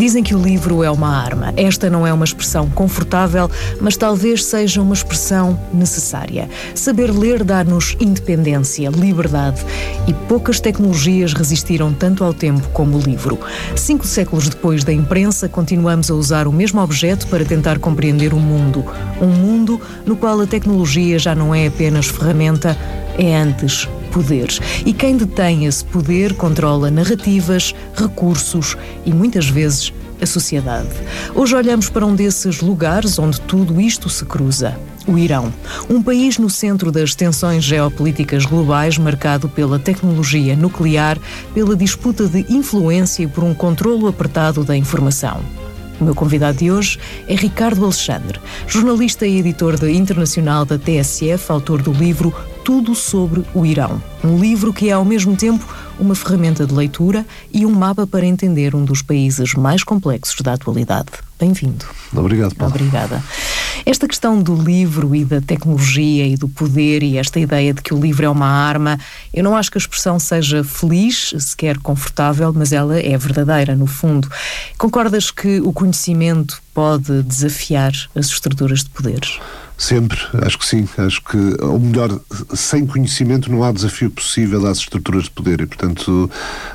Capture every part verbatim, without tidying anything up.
Dizem que o livro é uma arma. Esta não é uma expressão confortável, mas talvez seja uma expressão necessária. Saber ler dá-nos independência, liberdade, e poucas tecnologias resistiram tanto ao tempo como o livro. Cinco séculos depois da imprensa, continuamos a usar o mesmo objeto para tentar compreender o mundo. Um mundo no qual a tecnologia já não é apenas ferramenta, é antes poderes. E quem detém esse poder controla narrativas, recursos e muitas vezes a sociedade. Hoje olhamos para um desses lugares onde tudo isto se cruza. O Irão, um país no centro das tensões geopolíticas globais, marcado pela tecnologia nuclear, pela disputa de influência e por um controlo apertado da informação. O meu convidado de hoje é Ricardo Alexandre, jornalista e editor de internacional da T S F, autor do livro Tudo sobre o Irão. Um livro que é, ao mesmo tempo, uma ferramenta de leitura e um mapa para entender um dos países mais complexos da atualidade. Bem-vindo. Obrigado, Paulo. Obrigada. Esta questão do livro e da tecnologia e do poder e esta ideia de que o livro é uma arma, eu não acho que a expressão seja feliz, sequer confortável, mas ela é verdadeira, no fundo. Concordas que o conhecimento pode desafiar as estruturas de poderes? Sempre, acho que sim. Acho que, ou melhor, sem conhecimento não há desafio possível às estruturas de poder e, portanto,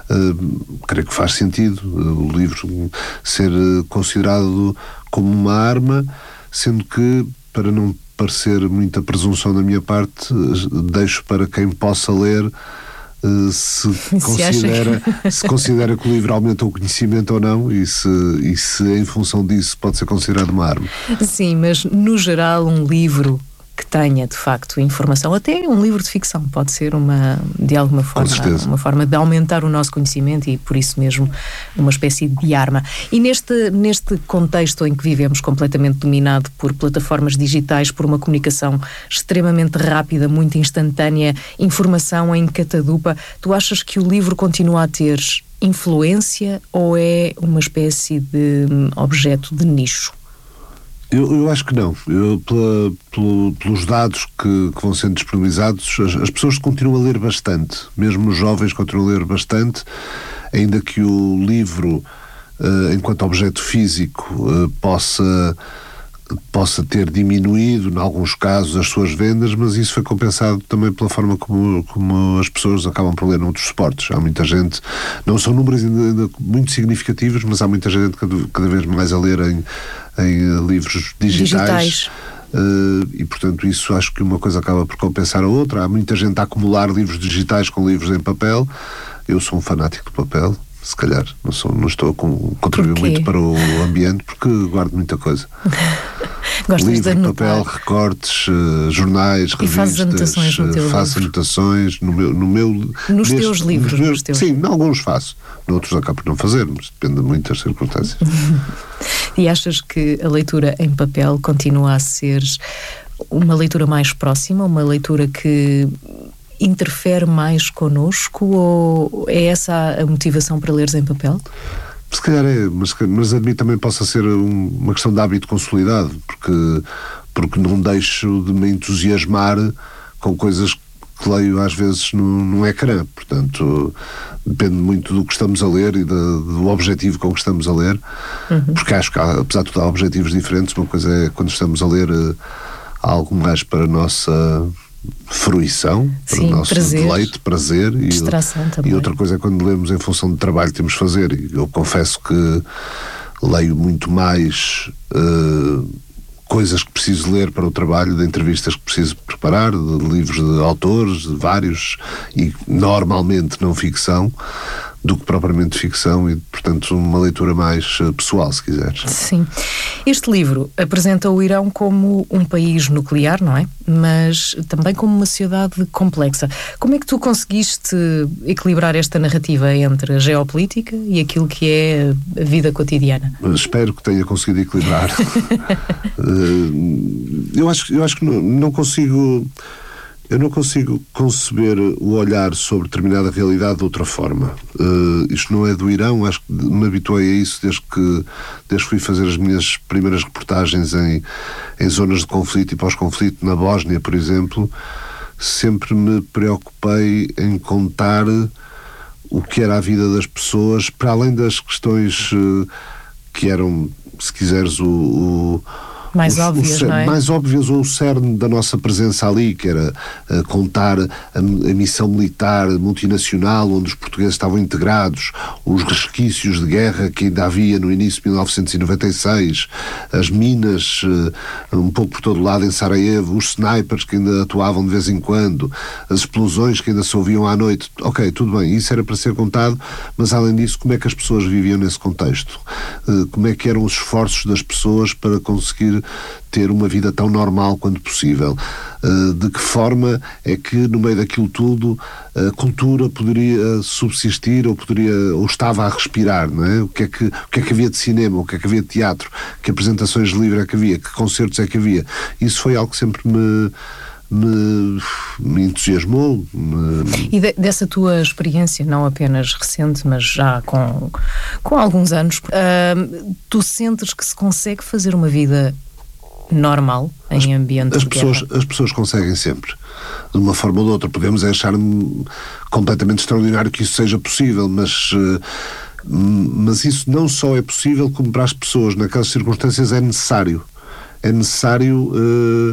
uh, creio que faz sentido uh, o livro ser uh, considerado como uma arma, sendo que, para não parecer muita presunção da minha parte, uh, deixo para quem possa ler Uh, se, se, considera, que... se considera que o livro aumenta o conhecimento ou não e se, e se em função disso pode ser considerado uma arma. Sim, mas no geral um livro que tenha de facto informação, até um livro de ficção pode ser uma, de alguma forma, uma forma de aumentar o nosso conhecimento e por isso mesmo uma espécie de arma. E neste, neste contexto em que vivemos completamente dominado por plataformas digitais, por uma comunicação extremamente rápida, muito instantânea, informação em catadupa, tu achas que o livro continua a ter influência ou é uma espécie de objeto de nicho? Eu, eu acho que não. Eu, pela, pelo, pelos dados que, que vão sendo disponibilizados, as, as pessoas continuam a ler bastante. Mesmo os jovens continuam a ler bastante, ainda que o livro, uh, enquanto objeto físico, uh, possa, possa ter diminuído, em alguns casos, as suas vendas, mas isso foi compensado também pela forma como, como as pessoas acabam por ler noutros suportes. Há muita gente, não são números ainda, ainda muito significativos, mas há muita gente cada, cada vez mais a ler em em livros digitais, digitais. Uh, e portanto isso acho que uma coisa acaba por compensar a outra. Há muita gente a acumular livros digitais com livros em papel. Eu sou um fanático do papel, se calhar não, sou, não estou a contribuir muito para o ambiente porque guardo muita coisa. Gostas livro, de papel, recortes, uh, jornais, e revistas, anotações no teu faço livro. anotações no meu, no meu nos neste, teus livros nos meus, nos teus. Sim, em alguns faço, noutros acabo por não fazer, mas depende muito das circunstâncias. E achas que a leitura em papel continua a ser uma leitura mais próxima, uma leitura que interfere mais connosco, ou é essa a motivação para leres em papel? Se calhar é, mas, mas admito também possa ser um, uma questão de hábito consolidado, porque, porque não deixo de me entusiasmar com coisas que leio às vezes no, no ecrã, portanto depende muito do que estamos a ler e da, do objetivo com que estamos a ler, uhum. Porque acho que há, apesar de tudo há objetivos diferentes. Uma coisa é quando estamos a ler uh, algo mais para a nossa fruição, para Sim, o nosso prazer, deleite, prazer e, e outra coisa é quando lemos em função do trabalho que temos de fazer. E eu confesso que leio muito mais uh, coisas que preciso ler para o trabalho, de entrevistas que preciso preparar, de livros de autores, de vários, e normalmente não ficção, do que propriamente ficção, e portanto uma leitura mais uh, pessoal, se quiseres. Sim. Este livro apresenta o Irão como um país nuclear, não é? Mas também como uma sociedade complexa. Como é que tu conseguiste equilibrar esta narrativa entre a geopolítica e aquilo que é a vida cotidiana? Espero que tenha conseguido equilibrar. uh, eu, acho, eu acho que não, não consigo... Eu não consigo conceber o olhar sobre determinada realidade de outra forma. Uh, isto não é do Irão, acho que me habituei a isso desde que, desde que fui fazer as minhas primeiras reportagens em, em zonas de conflito e pós-conflito, na Bósnia, por exemplo. Sempre me preocupei em contar o que era a vida das pessoas, para além das questões uh, que eram, se quiseres, o... o mais o, óbvias, o cerne, não é? Mais óbvias, ou o cerne da nossa presença ali, que era uh, contar a, a missão militar multinacional, onde os portugueses estavam integrados, os resquícios de guerra que ainda havia no início de mil novecentos e noventa e seis, as minas uh, um pouco por todo lado em Sarajevo, os snipers que ainda atuavam de vez em quando, as explosões que ainda se ouviam à noite. Ok, tudo bem, isso era para ser contado, mas além disso, como é que as pessoas viviam nesse contexto? Uh, como é que eram os esforços das pessoas para conseguir ter uma vida tão normal quanto possível? Uh, de que forma é que no meio daquilo tudo a cultura poderia subsistir ou poderia, ou estava a respirar, não é? O que é que, o que é que havia de cinema, o que é que havia de teatro, que apresentações de livro é que havia, que concertos é que havia? Isso foi algo que sempre me Me, me entusiasmou. Me... E de, dessa tua experiência, não apenas recente, mas já com, com alguns anos, uh, tu sentes que se consegue fazer uma vida normal em ambiente as de pessoas guerra? As pessoas conseguem sempre, de uma forma ou de outra. Podemos achar completamente extraordinário que isso seja possível, mas uh, mas isso não só é possível, como para as pessoas naquelas circunstâncias é necessário é necessário uh,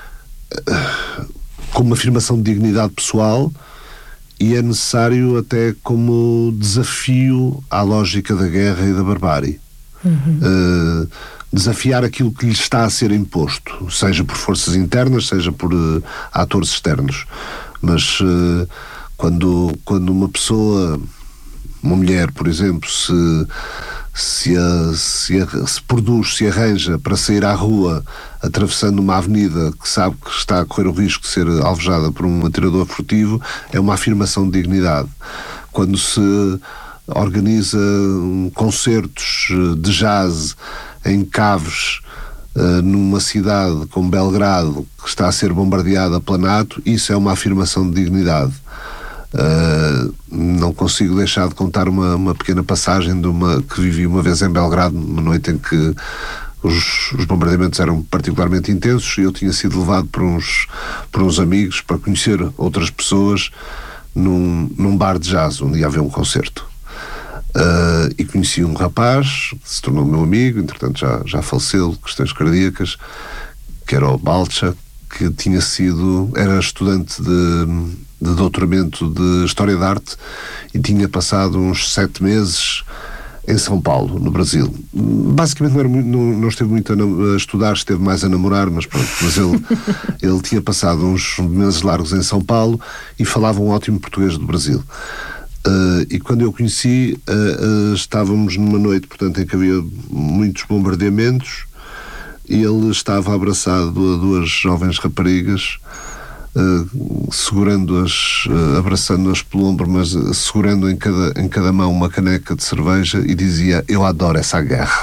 como afirmação de dignidade pessoal, e é necessário até como desafio à lógica da guerra e da barbárie. Uhum. Uh, desafiar aquilo que lhe está a ser imposto, seja por forças internas, seja por uh, atores externos. Mas uh, quando, quando uma pessoa, uma mulher, por exemplo, se Se, a, se, a, se produz, se arranja para sair à rua atravessando uma avenida que sabe que está a correr o risco de ser alvejada por um atirador furtivo, é uma afirmação de dignidade. Quando se organiza concertos de jazz em caves uh, numa cidade como Belgrado, que está a ser bombardeada pela NATO, isso é uma afirmação de dignidade. Uh, não consigo deixar de contar uma, uma pequena passagem de uma, que vivi uma vez em Belgrado, numa noite em que os, os bombardeamentos eram particularmente intensos, e eu tinha sido levado por uns, por uns amigos para conhecer outras pessoas num, num bar de jazz onde ia haver um concerto. Uh, e conheci um rapaz que se tornou meu amigo, entretanto já, já faleceu, questões cardíacas, que era o Balcha, que tinha sido, era estudante de, de doutoramento de História da Arte e tinha passado uns sete meses em São Paulo, no Brasil. Basicamente não, era, não, não esteve muito a, a estudar, esteve mais a namorar, mas pronto, mas ele, ele tinha passado uns meses largos em São Paulo e falava um ótimo português do Brasil. Uh, e quando eu conheci, uh, uh, estávamos numa noite, portanto, em que havia muitos bombardeamentos, e ele estava abraçado a duas jovens raparigas, uh, segurando-as, uh, abraçando-as pelo ombro, mas uh, segurando em cada, em cada mão uma caneca de cerveja, e dizia: "Eu adoro essa guerra."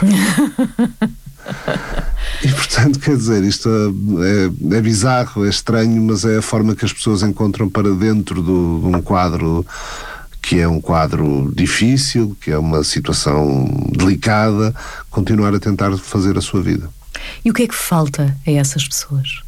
E portanto, quer dizer, isto é, é bizarro, é estranho, mas é a forma que as pessoas encontram para dentro do, de um quadro que é um quadro difícil, que é uma situação delicada, continuar a tentar fazer a sua vida. E o que é que falta a essas pessoas?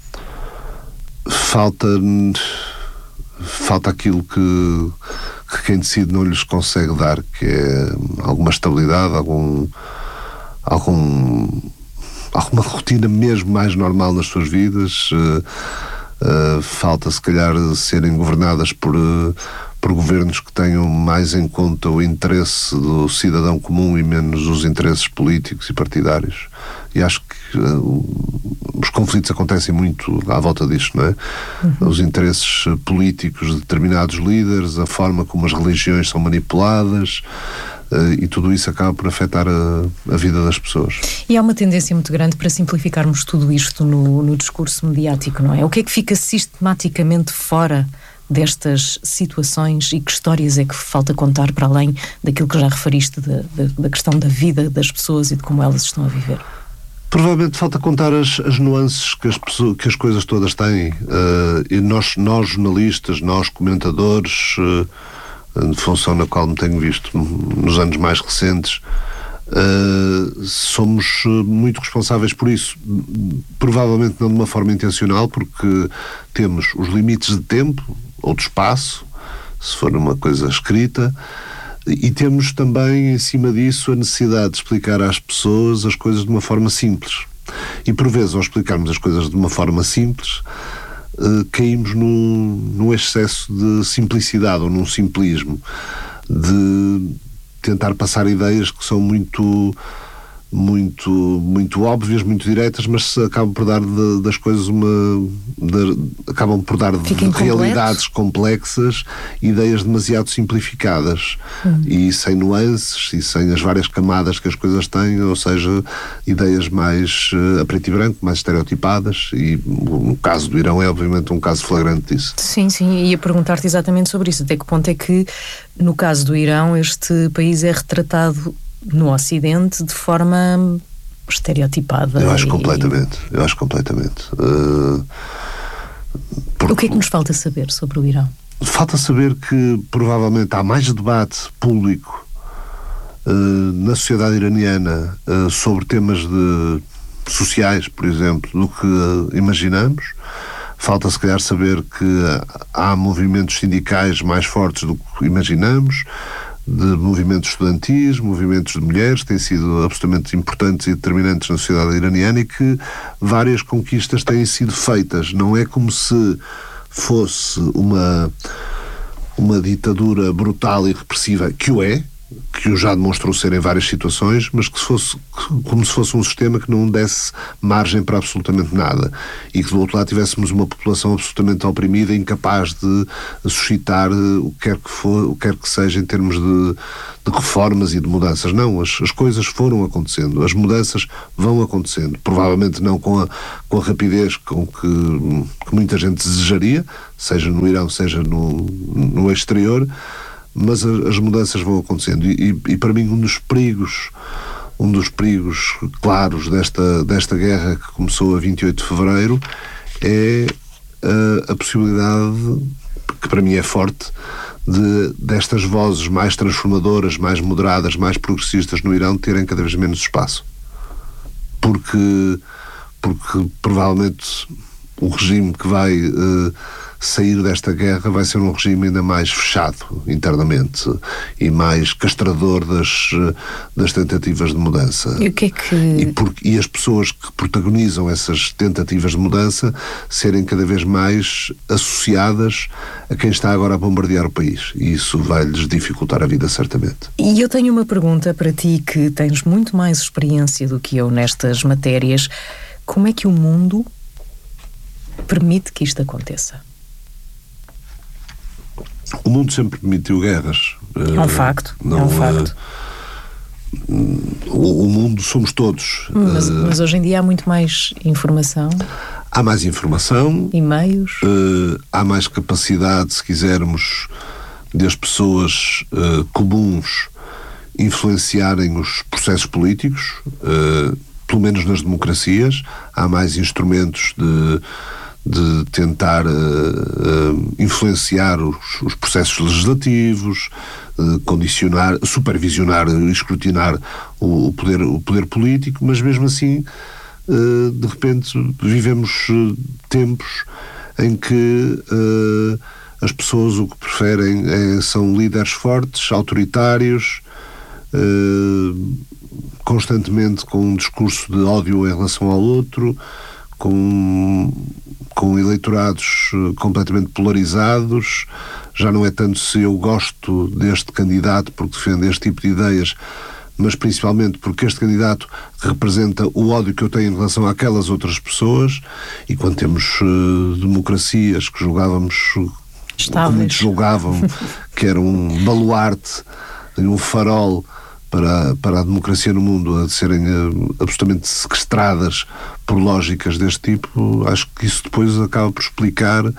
Falta falta aquilo que, que quem decide não lhes consegue dar, que é alguma estabilidade, algum, algum, alguma rotina mesmo mais normal nas suas vidas. Uh, uh, falta, se calhar, serem governadas por, uh, por governos que tenham mais em conta o interesse do cidadão comum e menos os interesses políticos e partidários. E acho que uh, os conflitos acontecem muito à volta disto, não é? Uhum. Os interesses políticos de determinados líderes, a forma como as religiões são manipuladas, uh, e tudo isso acaba por afetar a, a vida das pessoas. E há uma tendência muito grande para simplificarmos tudo isto no, no discurso mediático, não é? O que é que fica sistematicamente fora destas situações, e que histórias é que falta contar para além daquilo que já referiste, da, da, da questão da vida das pessoas e de como elas estão a viver? Provavelmente falta contar as, as nuances que as, pessoas, que as coisas todas têm. Uh, e nós, nós, jornalistas, nós, comentadores, uh, de função na qual me tenho visto nos anos mais recentes, uh, somos muito responsáveis por isso. Provavelmente não de uma forma intencional, porque temos os limites de tempo ou de espaço, se for uma coisa escrita, E temos também, em cima disso, a necessidade de explicar às pessoas as coisas de uma forma simples. E, por vezes, ao explicarmos as coisas de uma forma simples, uh, caímos num, num excesso de simplicidade ou num simplismo, de tentar passar ideias que são muito... muito, muito óbvias, muito diretas, mas acabam por dar de, das coisas uma... De, acabam por dar de, de realidades complexas, ideias demasiado simplificadas hum. e sem nuances e sem as várias camadas que as coisas têm, ou seja, ideias mais uh, a preto e branco, mais estereotipadas, e o caso do Irão é obviamente um caso flagrante disso. Sim, sim, ia perguntar-te exatamente sobre isso, até que ponto é que no caso do Irão este país é retratado no Ocidente de forma estereotipada. Eu acho e... completamente, eu acho completamente. Uh, porque... O que é que nos falta saber sobre o Irão? Falta saber que provavelmente há mais debate público uh, na sociedade iraniana uh, sobre temas de sociais, por exemplo, do que uh, imaginamos. Falta se calhar saber que há movimentos sindicais mais fortes do que imaginamos, de movimentos estudantis, movimentos de mulheres, que têm sido absolutamente importantes e determinantes na sociedade iraniana, e que várias conquistas têm sido feitas. Não é como se fosse uma, uma ditadura brutal e repressiva, que o é, que o já demonstrou ser em várias situações, mas que se fosse como se fosse um sistema que não desse margem para absolutamente nada, e que do outro lado tivéssemos uma população absolutamente oprimida, incapaz de suscitar o que quer que for, o que quer que seja em termos de, de reformas e de mudanças. Não, as, as coisas foram acontecendo, as mudanças vão acontecendo, provavelmente não com a, com a rapidez com que, que muita gente desejaria, seja no Irão, seja no, no exterior, mas as mudanças vão acontecendo, e, e, e para mim um dos perigos um dos perigos claros desta, desta guerra que começou a vinte e oito de fevereiro é a, a possibilidade, que para mim é forte, de destas vozes mais transformadoras, mais moderadas, mais progressistas no Irão terem cada vez menos espaço, porque, porque provavelmente o regime que vai uh, sair desta guerra vai ser um regime ainda mais fechado internamente e mais castrador das, das tentativas de mudança. E o que é que... E, por, e as pessoas que protagonizam essas tentativas de mudança serem cada vez mais associadas a quem está agora a bombardear o país. E isso vai-lhes dificultar a vida, certamente. E eu tenho uma pergunta para ti, que tens muito mais experiência do que eu nestas matérias. Como é que o mundo permite que isto aconteça? O mundo sempre permitiu guerras. É um facto. Não, é um facto. O, o mundo somos todos. Mas, mas hoje em dia há muito mais informação. Há mais informação. E meios. Uh, há mais capacidade, se quisermos, das pessoas uh, comuns influenciarem os processos políticos, uh, pelo menos nas democracias. Há mais instrumentos de de tentar uh, uh, influenciar os, os processos legislativos, uh, condicionar, supervisionar e escrutinar o, o, poder, o poder político, mas mesmo assim, uh, de repente, vivemos uh, tempos em que uh, as pessoas o que preferem é, são líderes fortes, autoritários, uh, constantemente com um discurso de ódio em relação ao outro, com, com eleitorados completamente polarizados. Já não é tanto se eu gosto deste candidato porque defende este tipo de ideias, mas principalmente porque este candidato representa o ódio que eu tenho em relação àquelas outras pessoas. E quando temos uh, democracias que julgávamos, Estáveis. que muitos julgavam que era um baluarte e um farol para, para a democracia no mundo, a serem uh, absolutamente sequestradas por lógicas deste tipo, acho que isso depois acaba por explicar uh,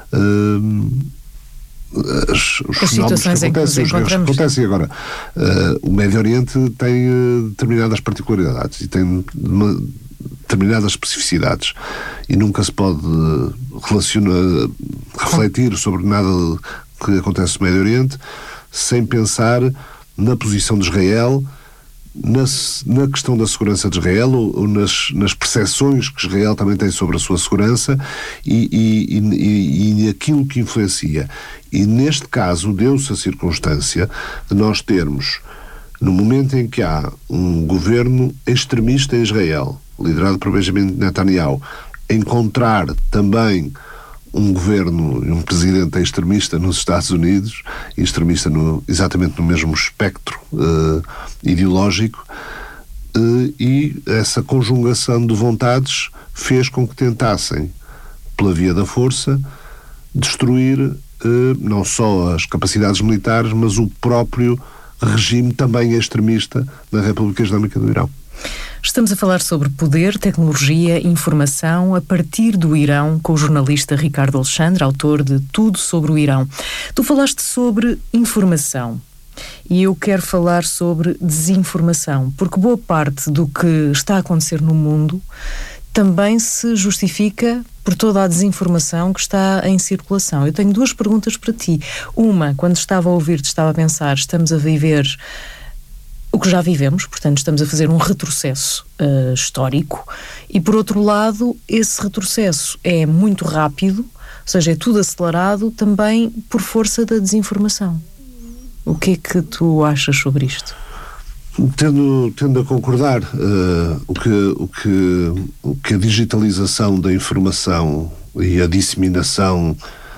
as, os as fenómenos que acontecem, acontecem, os erros que acontecem. Agora, uh, o Médio Oriente tem uh, determinadas particularidades e tem uma, determinadas especificidades, e nunca se pode relacionar, refletir sobre nada que acontece no Médio Oriente sem pensar na posição de Israel na, na questão da segurança de Israel, ou, ou nas, nas percepções que Israel também tem sobre a sua segurança e, e, e, e aquilo que influencia. E neste caso deu-se a circunstância de nós termos, no momento em que há um governo extremista em Israel, liderado por Benjamin Netanyahu, encontrar também um governo e um presidente extremista nos Estados Unidos, extremista no, exatamente no mesmo espectro uh, ideológico, uh, e essa conjugação de vontades fez com que tentassem, pela via da força, destruir uh, não só as capacidades militares, mas o próprio regime também extremista da República Islâmica do Irão. Estamos a falar sobre poder, tecnologia, informação a partir do Irão, com o jornalista Ricardo Alexandre, autor de Tudo sobre o Irão. Tu falaste sobre informação e eu quero falar sobre desinformação, porque boa parte do que está a acontecer no mundo também se justifica por toda a desinformação que está em circulação. Eu tenho duas perguntas para ti. Uma, quando estava a ouvir-te, estava a pensar, estamos a viver o que já vivemos, portanto estamos a fazer um retrocesso uh, histórico, e por outro lado esse retrocesso é muito rápido, ou seja, é tudo acelerado também por força da desinformação. O que é que tu achas sobre isto? Tendo, tendo a concordar, uh, o, que, o, que, o que a digitalização da informação e a disseminação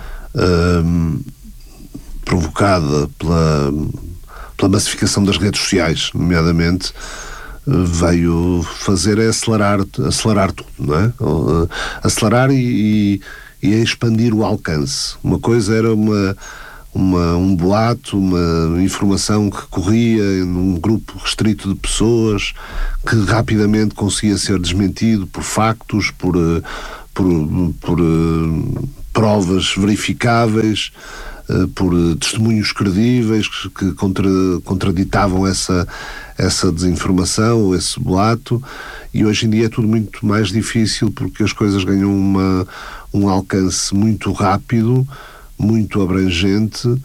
uh, provocada pela pela massificação das redes sociais, nomeadamente, veio fazer é acelerar, acelerar tudo, não é? Acelerar e, e, e expandir o alcance. Uma coisa era uma, uma, um boato, uma informação que corria num grupo restrito de pessoas, que rapidamente conseguia ser desmentido por factos, por, por, por uh, provas verificáveis, por testemunhos credíveis que contra, contraditavam essa, essa desinformação, esse boato, e hoje em dia é tudo muito mais difícil porque as coisas ganham uma, um alcance muito rápido, muito abrangente, uh,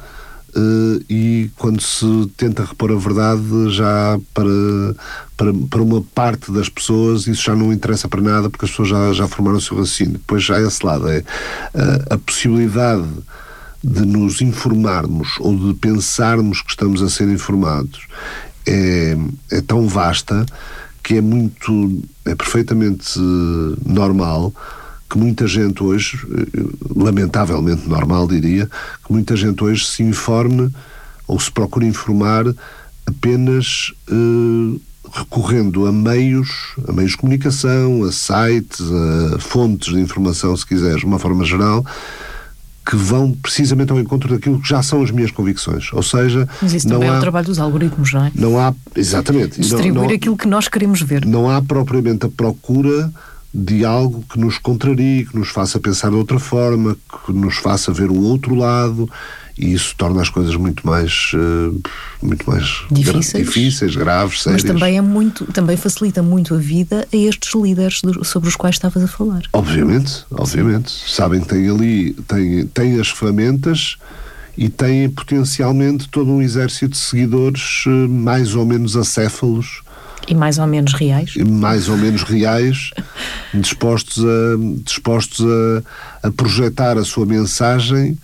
e quando se tenta repor a verdade já para, para, para uma parte das pessoas isso já não interessa para nada, porque as pessoas já, já formaram o seu raciocínio. Depois já é esse lado, é uh, a possibilidade de nos informarmos ou de pensarmos que estamos a ser informados é, é tão vasta que é muito, é perfeitamente normal que muita gente hoje, lamentavelmente normal diria, que muita gente hoje se informe ou se procure informar apenas eh, recorrendo a meios, a meios de comunicação, a sites, a fontes de informação, se quiseres, de uma forma geral, que vão precisamente ao encontro daquilo que já são as minhas convicções. Ou seja, mas isso não também há, é o trabalho dos algoritmos, não é? Não há, exatamente. Distribuir não, não, aquilo que nós queremos ver. Não há propriamente a procura de algo que nos contrarie, que nos faça pensar de outra forma, que nos faça ver o outro lado, e isso torna as coisas muito mais uh, muito mais difíceis, gra- difíceis graves, sérias. Mas também é muito, também facilita muito a vida a estes líderes do, sobre os quais estavas a falar. Obviamente, obviamente. Sim. Sabem que têm ali, têm, têm as ferramentas e têm potencialmente todo um exército de seguidores uh, mais ou menos acéfalos. E mais ou menos reais. E mais ou menos reais, dispostos a, dispostos a, a projetar a sua mensagem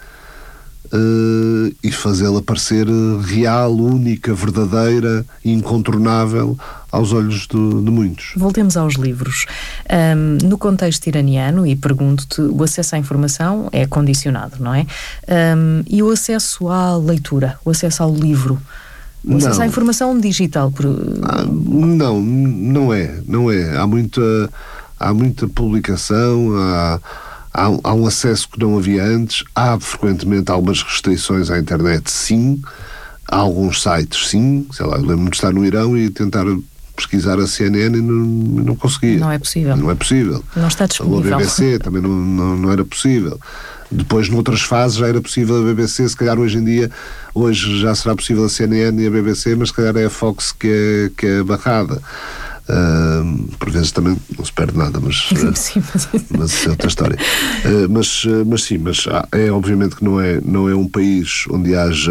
uh, e fazê-la parecer real, única, verdadeira, incontornável aos olhos de, de muitos. Voltemos aos livros. Um, no contexto iraniano, e pergunto-te, o acesso à informação é condicionado, não é? Um, e o acesso à leitura, o acesso ao livro, o acesso não. à informação digital? Por... Ah, não, não é, não é. Há muita, há muita publicação, há, há, há um acesso que não havia antes, há frequentemente algumas restrições à internet, sim, há alguns sites, sim, sei lá, eu lembro-me de estar no Irão e tentar pesquisar a C N N e não, não conseguia. Não é possível. Não é possível. Não está disponível. A B B C também não, não, não era possível. Depois, noutras fases, já era possível a B B C, se calhar hoje em dia, hoje já será possível a C N N e a B B C, mas se calhar é a Fox que é, que é barrada. Uh, por vezes também não se perde nada, mas, uh, sim, mas... mas isso é outra história. Uh, mas, uh, mas sim, mas é obviamente que não é, não é um país onde haja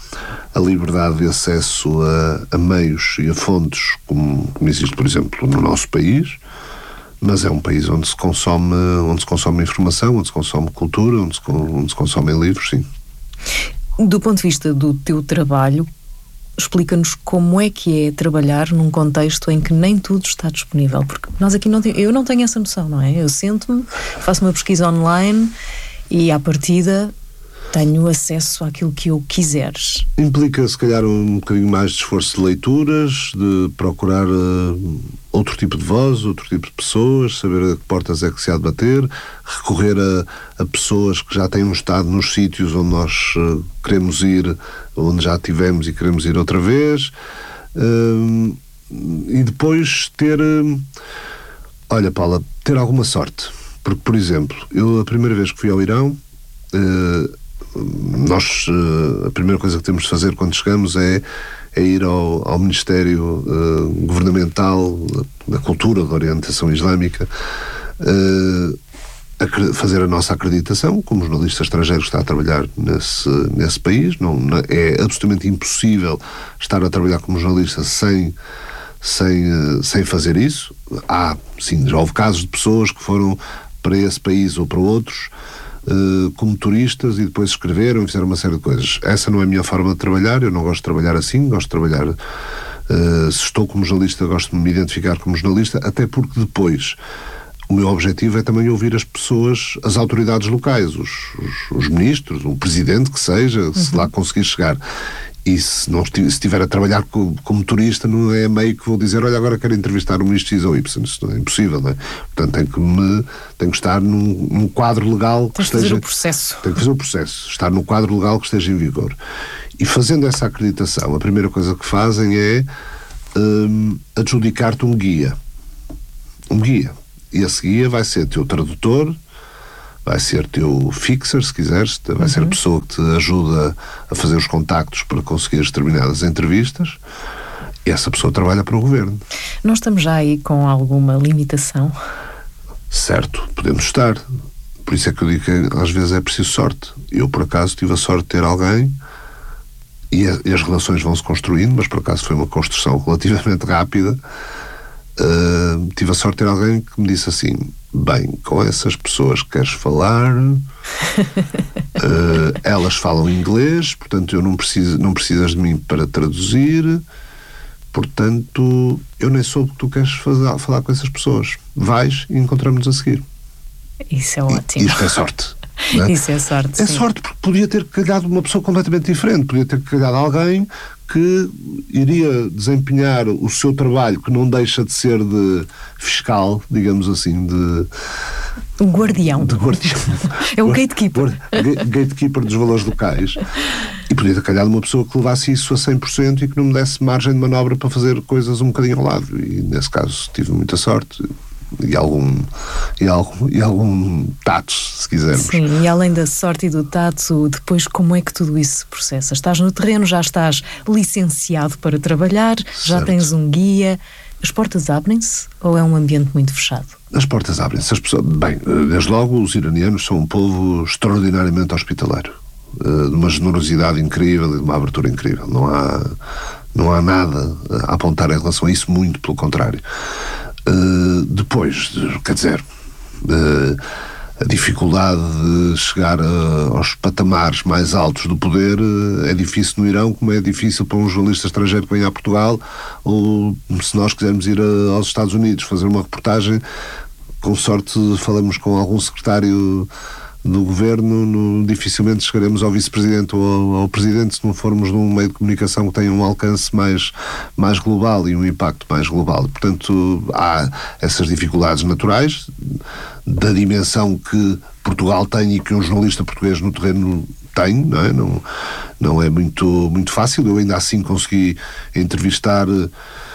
a liberdade de acesso a, a meios e a fontes, como, como existe, por exemplo, no nosso país, mas é um país onde se consome, onde se consome informação, onde se consome cultura, onde se, onde se consomem livros, sim. Do ponto de vista do teu trabalho, explica-nos como é que é trabalhar num contexto em que nem tudo está disponível, porque nós aqui não tem, eu não tenho essa noção, não é? Eu sento-me, faço uma pesquisa online e à partida tenho acesso àquilo que eu quiseres. Implica, se calhar, um bocadinho mais de esforço de leituras, de procurar uh, outro tipo de voz, outro tipo de pessoas, saber a que portas é que se há de bater, recorrer a, a pessoas que já tenham estado nos sítios onde nós uh, queremos ir, onde já tivemos e queremos ir outra vez, uh, e depois ter, uh, olha, Paula, ter alguma sorte. Porque, por exemplo, eu a primeira vez que fui ao Irão, uh, nós, a primeira coisa que temos de fazer quando chegamos é, é ir ao, ao Ministério uh, Governamental da Cultura, da Orientação Islâmica, uh, fazer a nossa acreditação como jornalista estrangeiro que está a trabalhar nesse, nesse país. Não, não, é absolutamente impossível estar a trabalhar como jornalista sem, sem, uh, sem fazer isso. Há, sim, já houve casos de pessoas que foram para esse país ou para outros Uh, como turistas e depois escreveram e fizeram uma série de coisas. Essa não é a minha forma de trabalhar, eu não gosto de trabalhar assim, gosto de trabalhar, uh, se estou como jornalista, gosto de me identificar como jornalista, até porque depois o meu objetivo é também ouvir as pessoas, as autoridades locais, os, os, os ministros, o presidente que seja, uhum. se lá conseguir chegar. E se, não estiver, se estiver a trabalhar como, como turista, não é meio que vou dizer, olha, agora quero entrevistar o ministro X ou Y. Isso não é impossível, não é? Portanto, tenho que, me, tenho que estar num, num quadro legal que Tens esteja... fazer o processo. Tenho que fazer o processo. Estar no quadro legal que esteja em vigor. E fazendo essa acreditação, a primeira coisa que fazem é hum, adjudicar-te um guia. Um guia. E esse guia vai ser teu tradutor, vai ser teu fixer, se quiseres, vai uhum. ser a pessoa que te ajuda a fazer os contactos para conseguir determinadas entrevistas, e essa pessoa trabalha para o governo. Nós estamos já aí com alguma limitação? Certo, podemos estar. Por isso é que eu digo que às vezes é preciso sorte. Eu, por acaso, tive a sorte de ter alguém, e, a, e as relações vão-se construindo, mas por acaso foi uma construção relativamente rápida. Uh, tive a sorte de ter alguém que me disse assim: bem, com essas pessoas que queres falar, uh, elas falam inglês, portanto eu não preciso, não precisas de mim para traduzir, portanto eu nem soube que tu queres fazer, falar com essas pessoas. Vais e encontramos-nos a seguir. Isso é ótimo. E, isto é sorte. Não é? Isso é sorte. É sim. sorte, porque podia ter calhado uma pessoa completamente diferente, podia ter calhado alguém que iria desempenhar o seu trabalho, que não deixa de ser de fiscal, digamos assim, de... Um guardião. De guardião. É o gatekeeper. Gatekeeper dos valores locais. E podia ter calhado uma pessoa que levasse isso a cem por cento e que não me desse margem de manobra para fazer coisas um bocadinho ao lado. E nesse caso tive muita sorte. E algum, e algum, e algum tato, se quisermos. Sim, e além da sorte e do tato, depois como é que tudo isso se processa? Estás no terreno, já estás licenciado para trabalhar, certo. Já tens um guia. As portas abrem-se ou é um ambiente muito fechado? As portas abrem-se. As pessoas, bem, desde logo os iranianos são um povo extraordinariamente hospitaleiro, de uma generosidade incrível e de uma abertura incrível. Não há, não há nada a apontar em relação a isso, muito pelo contrário. Uh, depois, quer dizer, uh, a dificuldade de chegar a, aos patamares mais altos do poder uh, é difícil no Irão, como é difícil para um jornalista estrangeiro que venha a Portugal, ou se nós quisermos ir a, aos Estados Unidos fazer uma reportagem, com sorte falamos com algum secretário do governo, no, dificilmente chegaremos ao vice-presidente ou ao, ao presidente se não formos num meio de comunicação que tenha um alcance mais, mais global e um impacto mais global. Portanto, há essas dificuldades naturais da dimensão que Portugal tem e que um jornalista português no terreno tem, não é? Não, não é muito, muito fácil. Eu ainda assim consegui entrevistar uh,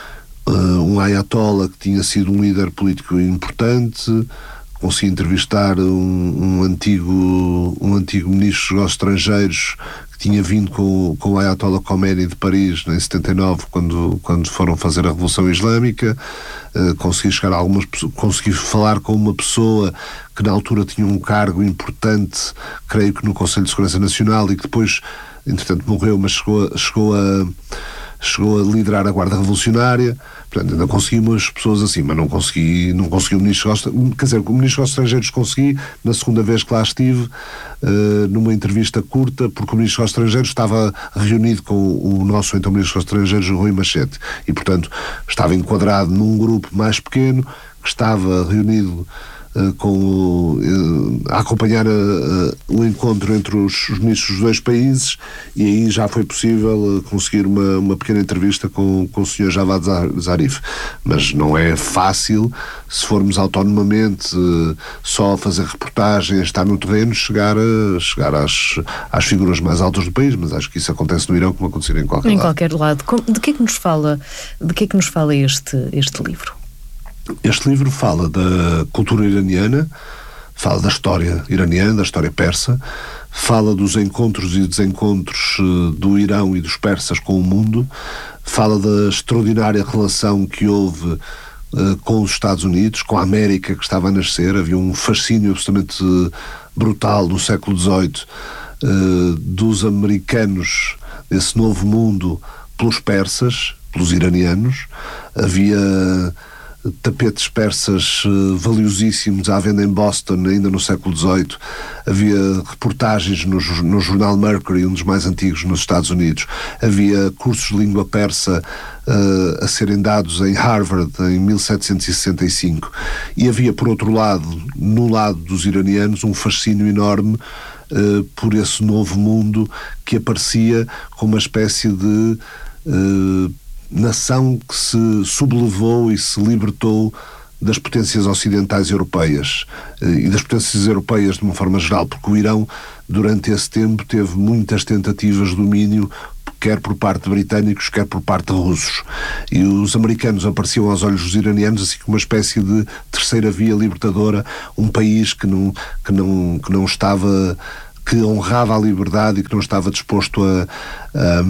um ayatollah que tinha sido um líder político importante. Consegui entrevistar um, um, antigo, um antigo ministro dos negócios estrangeiros que tinha vindo com, com o Ayatollah Khomeini de Paris em setenta e nove, quando, quando foram fazer a Revolução Islâmica. Uh, consegui chegar a algumas consegui falar com uma pessoa que na altura tinha um cargo importante, creio que no Conselho de Segurança Nacional, e que depois entretanto morreu, mas chegou, a, chegou, a, chegou a liderar a Guarda Revolucionária. Portanto, ainda consegui umas pessoas assim, mas não consegui, não consegui o Ministro dos Estrangeiros. Quer dizer, o Ministro dos Estrangeiros consegui, na segunda vez que lá estive, uh, numa entrevista curta, porque o Ministro dos Estrangeiros estava reunido com o nosso, então, Ministro dos Estrangeiros, Rui Machete. E, portanto, estava enquadrado num grupo mais pequeno, que estava reunido Uh, com, uh, a acompanhar uh, uh, o encontro entre os, os ministros dos dois países, e aí já foi possível uh, conseguir uma, uma pequena entrevista com, com o senhor Javad Zarif. Mas não é fácil, se formos autonomamente uh, só a fazer reportagens, estar no terreno, chegar, a, chegar às, às figuras mais altas do país, mas acho que isso acontece no Irão como acontecer em qualquer em lado. Em qualquer lado. De que é que nos fala, de que é que nos fala este, este livro? Este livro fala da cultura iraniana, fala da história iraniana, da história persa, fala dos encontros e desencontros do Irão e dos persas com o mundo, fala da extraordinária relação que houve uh, com os Estados Unidos, com a América que estava a nascer. Havia um fascínio absolutamente uh, brutal no século dezoito uh, dos americanos, desse novo mundo, pelos persas, pelos iranianos. Havia tapetes persas uh, valiosíssimos à venda em Boston, ainda no século dezoito. Havia reportagens no, no jornal Mercury, um dos mais antigos nos Estados Unidos. Havia cursos de língua persa uh, a serem dados em Harvard em mil setecentos e sessenta e cinco. E havia, por outro lado, no lado dos iranianos, um fascínio enorme uh, por esse novo mundo que aparecia como uma espécie de uh, nação que se sublevou e se libertou das potências ocidentais europeias e das potências europeias de uma forma geral, porque o Irão durante esse tempo teve muitas tentativas de domínio, quer por parte de britânicos, quer por parte de russos, e os americanos apareciam aos olhos dos iranianos assim como uma espécie de terceira via libertadora, um país que não, que não, que não estava, que honrava a liberdade e que não estava disposto a, a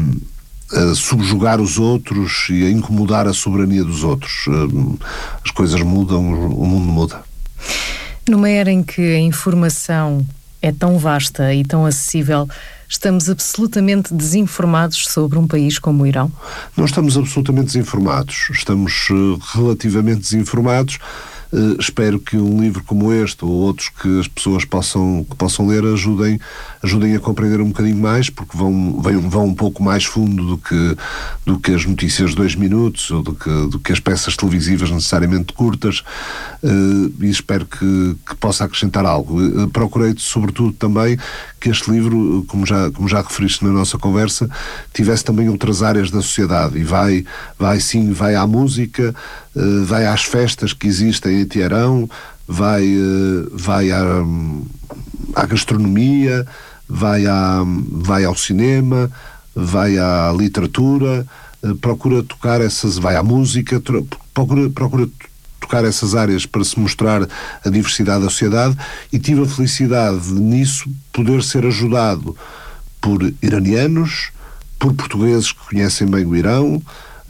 a subjugar os outros e a incomodar a soberania dos outros. As coisas mudam, o mundo muda. Numa era em que a informação é tão vasta e tão acessível, estamos absolutamente desinformados sobre um país como o Irão? Não estamos absolutamente desinformados. Estamos uh, relativamente desinformados. Uh, espero que um livro como este ou outros que as pessoas possam, que possam ler ajudem, ajudem a compreender um bocadinho mais, porque vão, vão, vão um pouco mais fundo do que, do que as notícias de dois minutos ou do que, do que as peças televisivas necessariamente curtas, uh, e espero que, que possa acrescentar algo. Uh, procurei sobretudo também que este livro, como já, como já referiste na nossa conversa, tivesse também outras áreas da sociedade, e vai, vai sim, vai à música, uh, vai às festas que existem em Teherão, vai, uh, vai à, à gastronomia, vai, à, vai ao cinema, vai à literatura, uh, procura tocar essas, vai à música, procura, procura tocar essas áreas para se mostrar a diversidade da sociedade, e tive a felicidade nisso poder ser ajudado por iranianos, por portugueses que conhecem bem o Irão,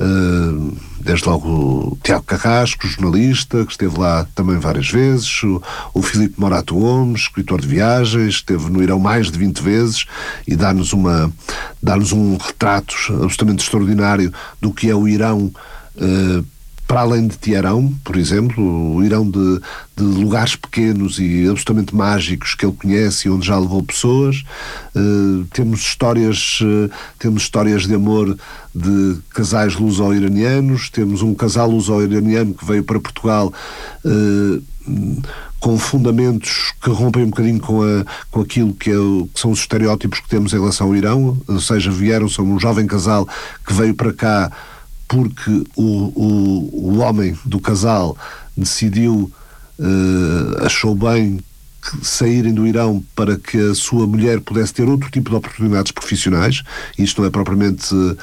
desde logo o Tiago Carrasco, jornalista, que esteve lá também várias vezes, o, o Filipe Morato Gomes, escritor de viagens, esteve no Irão mais de vinte vezes e dá-nos uma, dá-nos um retrato absolutamente extraordinário do que é o Irão, uh, para além de Teherão, por exemplo, o Irão de, de lugares pequenos e absolutamente mágicos que ele conhece e onde já levou pessoas. Uh, temos histórias, uh, temos histórias de amor de casais luso-iranianos, temos um casal luso-iraniano que veio para Portugal uh, com fundamentos que rompem um bocadinho com, a, com aquilo que, é o, que são os estereótipos que temos em relação ao Irão, ou seja, vieram, são um jovem casal que veio para cá porque o, o, o homem do casal decidiu, uh, achou bem que saírem do Irão para que a sua mulher pudesse ter outro tipo de oportunidades profissionais. Isto não é propriamente uh,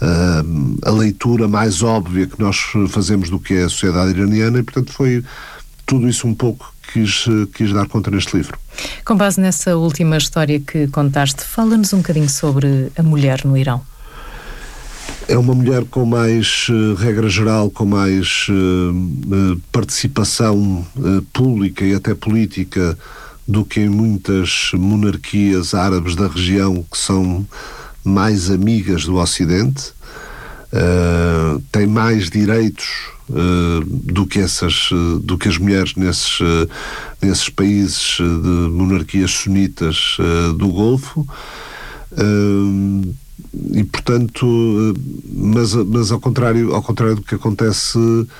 a leitura mais óbvia que nós fazemos do que é a sociedade iraniana, e portanto foi tudo isso um pouco que quis, quis dar conta neste livro. Com base nessa última história que contaste, fala-nos um bocadinho sobre a mulher no Irão. É uma mulher com mais, uh, regra geral, com mais uh, uh, participação uh, pública e até política do que em muitas monarquias árabes da região que são mais amigas do Ocidente. Uh, tem mais direitos uh, do que essas, uh, do que as mulheres nesses, uh, nesses países de monarquias sunitas uh, do Golfo. Uh, e portanto, uh, mas, mas ao contrário, ao contrário do que acontece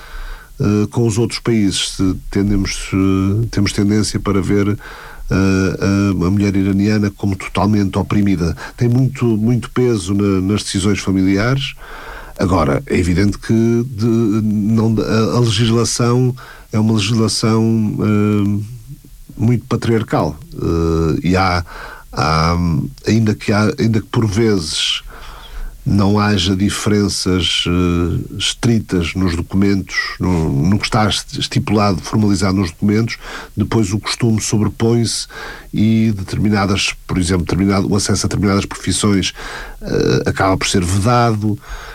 uh, com os outros países, tendemos, uh, temos tendência para ver Uh, a mulher iraniana como totalmente oprimida. Tem muito, muito peso na, nas decisões familiares. Agora, é evidente que de, não, a, a legislação é uma legislação uh, muito patriarcal. Uh, e há, há, ainda que há, ainda que por vezes não haja diferenças uh, estritas nos documentos, no, no que está estipulado, formalizado nos documentos, depois o costume sobrepõe-se e determinadas, por exemplo, determinado, o acesso a determinadas profissões uh, acaba por ser vedado,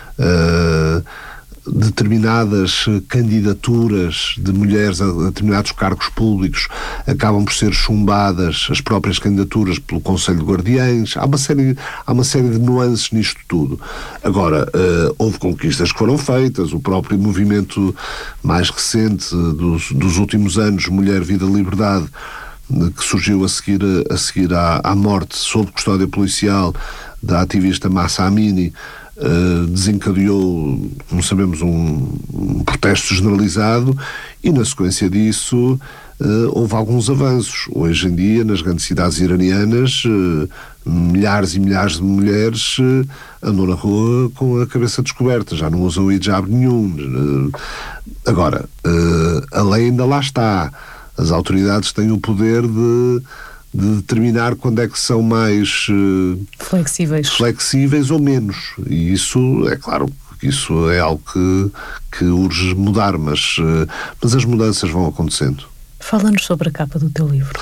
uh, determinadas candidaturas de mulheres a determinados cargos públicos acabam por ser chumbadas, as próprias candidaturas, pelo Conselho de Guardiães. Há uma série, há uma série de nuances nisto tudo. Agora, uh, houve conquistas que foram feitas, o próprio movimento mais recente dos, dos últimos anos, Mulher, Vida, Liberdade, que surgiu a seguir, a seguir à, à morte sob custódia policial da ativista Mahsa Amini, Uh, desencadeou, como sabemos, um, um protesto generalizado e, na sequência disso, uh, houve alguns avanços. Hoje em dia, nas grandes cidades iranianas, uh, milhares e milhares de mulheres uh, andam na rua com a cabeça descoberta, já não usam hijab nenhum. Uh, agora, uh, a lei ainda lá está. As autoridades têm o poder de de determinar quando é que são mais uh, flexíveis. flexíveis ou menos. E isso, é claro, que isso é algo que, que urge mudar, mas, uh, mas as mudanças vão acontecendo. Fala-nos sobre a capa do teu livro.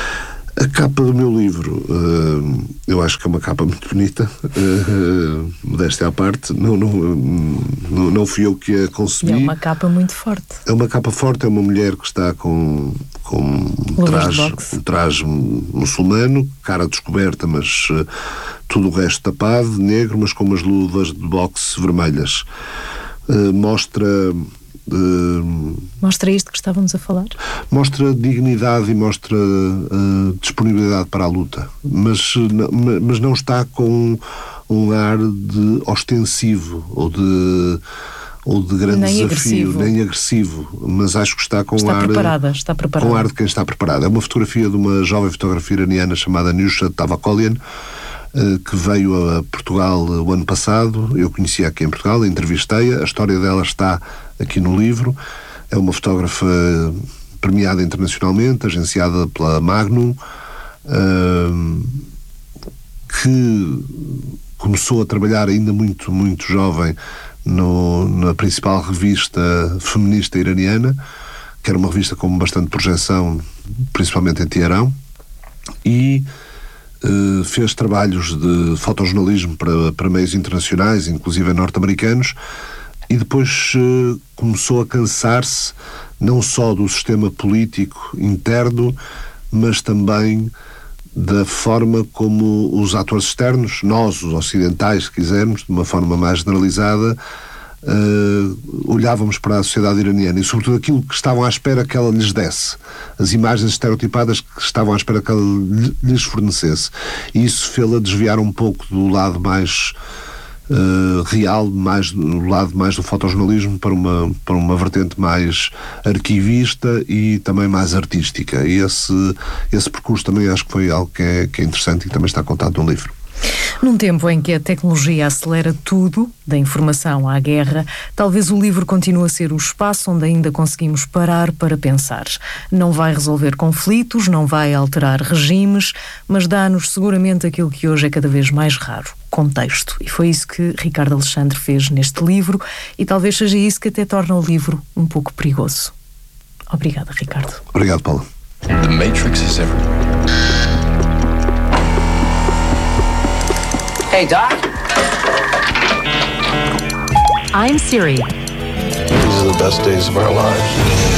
A capa do meu livro, uh, eu acho que é uma capa muito bonita, uh, modéstia à parte, não, não, não, não fui eu que a concebi. É uma capa muito forte. É uma capa forte, é uma mulher que está com, com um, traje, um traje muçulmano, cara descoberta, mas uh, tudo o resto tapado, negro, mas com umas luvas de boxe vermelhas. Uh, mostra... Uh, mostra isto que estávamos a falar? Mostra dignidade e mostra uh, disponibilidade para a luta, mas, uh, mas não está com um ar de ostensivo ou de, ou de grande nem desafio, agressivo. nem agressivo, mas acho que está com está ar, preparada, está preparada. com ar de quem está preparado. É uma fotografia de uma jovem fotógrafa iraniana chamada Nushat Tavakolian, que veio a Portugal o ano passado. Eu conhecia aqui em Portugal, entrevistei-a, a história dela está aqui no livro. É uma fotógrafa premiada internacionalmente, agenciada pela Magnum, que começou a trabalhar ainda muito, muito jovem no, na principal revista feminista iraniana, que era uma revista com bastante projeção, principalmente em Teherão, e Uh, fez trabalhos de fotojornalismo para, para meios internacionais, inclusive norte-americanos, e depois uh, começou a cansar-se não só do sistema político interno, mas também da forma como os atores externos, nós, os ocidentais, se quisermos, de uma forma mais generalizada, Uh, olhávamos para a sociedade iraniana e sobretudo aquilo que estavam à espera que ela lhes desse, as imagens estereotipadas que estavam à espera que ela lhes fornecesse, e isso fê-la desviar um pouco do lado mais uh, real, mais do lado mais do fotojornalismo para uma, para uma vertente mais arquivista e também mais artística, e esse, esse percurso também acho que foi algo que é, que é interessante e também está contado no livro. Num tempo em que a tecnologia acelera tudo, da informação à guerra, talvez o livro continue a ser o espaço onde ainda conseguimos parar para pensar. Não vai resolver conflitos, não vai alterar regimes, mas dá-nos seguramente aquilo que hoje é cada vez mais raro: contexto. E foi isso que Ricardo Alexandre fez neste livro, e talvez seja isso que até torna o livro um pouco perigoso. Obrigada, Ricardo. Obrigado, Paulo. The Matrix is everywhere. Hey, Doc. I'm Siri. These are the best days of our lives.